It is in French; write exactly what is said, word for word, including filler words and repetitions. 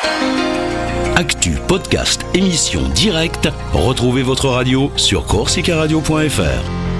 Actu, podcast, émission directe. Retrouvez votre radio sur corsica radio point f r.